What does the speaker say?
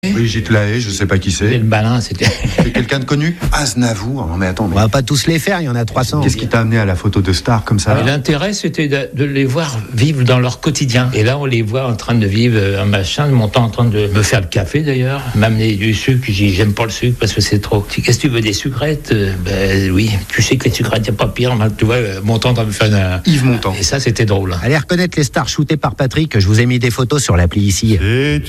Brigitte Lahaie, je sais pas qui C'est c'est. le malin, c'était. C'est quelqu'un de connu? Aznavour. Non mais attends, On va pas tous les faire, il y en a 300. qu'est-ce qui t'a amené à la photo de star comme ça? Et l'intérêt, c'était de les voir vivre dans leur quotidien. Et là, on les voit en train de vivre un machin, mon temps en train de me faire le café d'ailleurs, m'amener du sucre. J'ai dit, j'aime pas le sucre parce que c'est trop. Qu'est-ce que tu veux, des sucrettes? Ben oui, tu sais que les sucrettes, il n'y a pas pire. Tu vois, mon temps en train de me faire un... Yves Montand. Et ça, c'était drôle. Allez reconnaître les stars shootées par Patrick, je vous ai mis des photos sur l'appli ici.